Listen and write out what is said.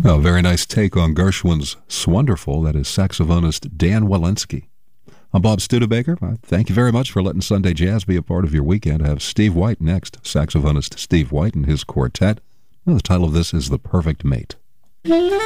A very nice take on Gershwin's Swonderful. That is saxophonist Dan Walensky. I'm Bob Studebaker. Thank you very much for letting Sunday Jazz be a part of your weekend. I have Steve White next, saxophonist Steve White and his quartet. The title of this is The Perfect Mate.